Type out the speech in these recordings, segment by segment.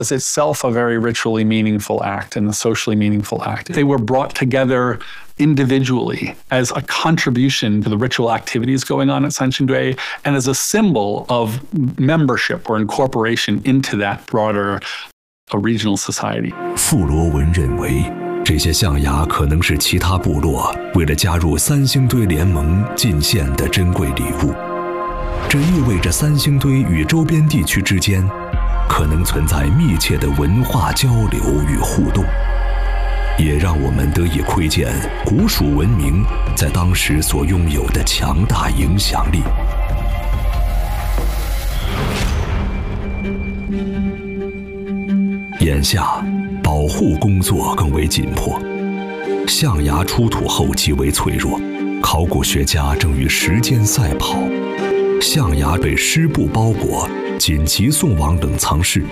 is itself a very ritually meaningful act and a socially meaningful act. They were brought together individually as a contribution to the ritual activities going on at Sanxingdui and as a symbol of membership or incorporation into that broader regional society. 傅罗文认为，这些象牙可能是其他部落为了加入三星堆联盟进献的珍贵礼物。这意味着三星堆与周边地区之间可能存在密切的文化交流与互动，也让我们得以窥见古蜀文明在当时所拥有的强大影响力。眼下，保护工作更为紧迫，象牙出土后极为脆弱，考古学家正与时间赛跑。象牙被湿布包裹，紧急送往冷藏室。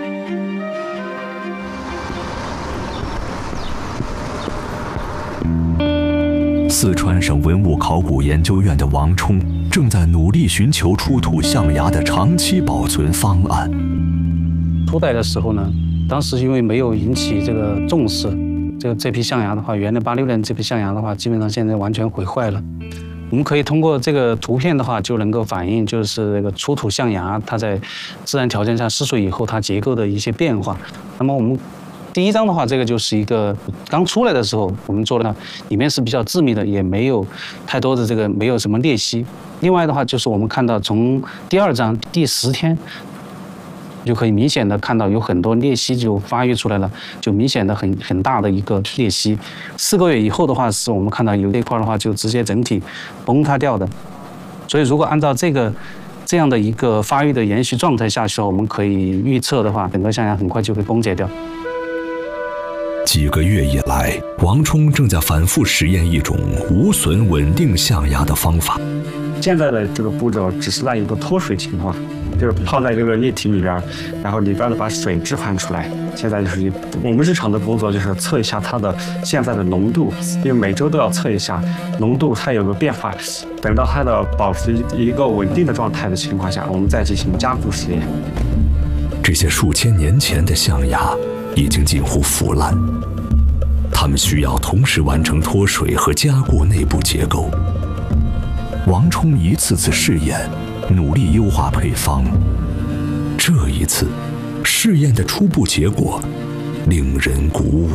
四川省文物考古研究院的王冲正在努力寻求出土象牙的长期保存方案。 初代的时候呢，当时因为没有引起这个重视，这批象牙的话，元的86年这批象牙的话，基本上现在完全毁坏了。我们可以通过这个图片的话，就能够反映就是这个出土象牙它在自然条件下失水以后它结构的一些变化。那么我们第一张的话，这个就是一个刚出来的时候我们做的，里面是比较致密的，也没有太多的这个没有什么裂隙。另外的话，就是我们看到从第二张第10天。就可以明显的看到有很多裂隙就发育出来了，就明显的很大的一个裂隙。4个月以后的话，是我们看到有这块的话就直接整体崩塌掉的。所以如果按照这样的一个发育的延续状态下去，我们可以预测的话，整个象牙很快就会崩解掉。 几个月以来，王冲正在反复实验一种无损稳定象牙的方法。 现在的这个步骤只是在一个脱水情况，就是泡在这个液体里边，然后里边的把水置换出来。现在就是我们日常的工作就是测一下它的现在的浓度，因为每周都要测一下浓度，它有个变化。等到它的保持一个稳定的状态的情况下，我们再进行加固实验。 这些数千年前的象牙已经近乎腐烂，它们需要同时完成脱水和加固内部结构。王冲一次次试验，努力优化配方。这一次，试验的初步结果令人鼓舞。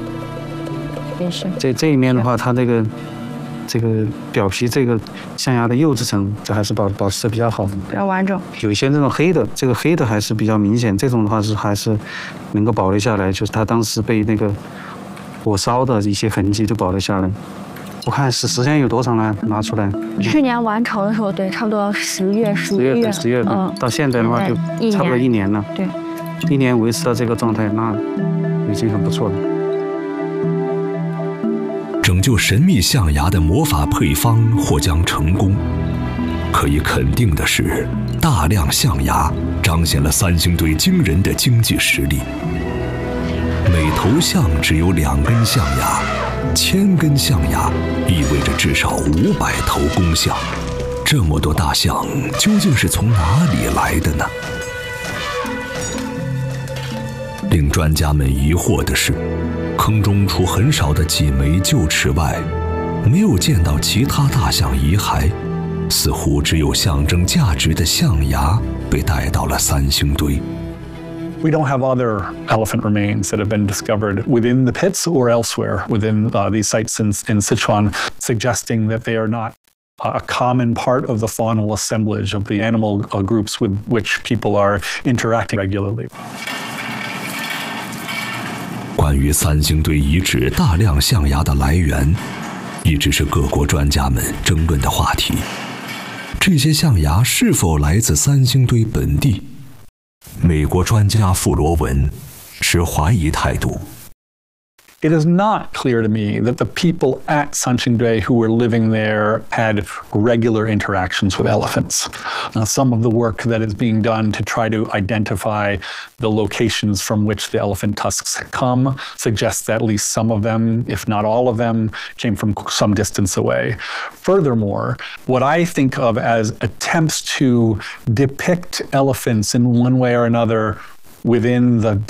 这一面的话，它这个表皮这个象牙的釉质层，这还是保持的比较好的， 比较完整。 有一些那种黑的，这个黑的还是比较明显，这种的话还是能够保留下来，就是它当时被那个火烧的一些痕迹都保留下来。我看时间有多长了？拿出来。 去年完成的时候，对，差不多10月、11月。 到现在的话就差不多1年了。 对 ，1年维持到这个状态，那已经很不错了。 拯救神秘象牙的魔法配方或将成功。可以肯定的是，大量象牙彰显了三星堆惊人的经济实力。每头象只有2根象牙。1000根象牙意味着至少500头公象，这么多大象究竟是从哪里来的呢？令专家们疑惑的是，坑中除很少的几枚臼齿外，没有见到其他大象遗骸，似乎只有象征价值的象牙被带到了三星堆。 We don't have other elephant remains that have been discovered within the pits or elsewhere within these sites in Sichuan, suggesting that they are not a common part of the faunal assemblage of the animal groups with which people are interacting regularly. 关于三星堆遗址大量象牙的来源，一直是各国专家们争论的话题。这些象牙是否来自三星堆本地？美国专家傅罗文持怀疑态度。 It is not clear to me that the people at Sanxingdui who were living there had regular interactions with elephants. Some of the work that is being done to try to identify the locations from which the elephant tusks come suggests that at least some of them, if not all of them, came from some distance away. Furthermore, what I think of as attempts to depict elephants in one way or another within the